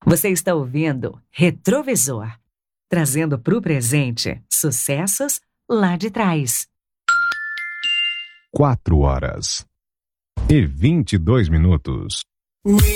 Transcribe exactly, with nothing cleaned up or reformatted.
Você está ouvindo Retrovisor, trazendo para o presente sucessos lá de trás. Quatro horas e vinte e dois minutos.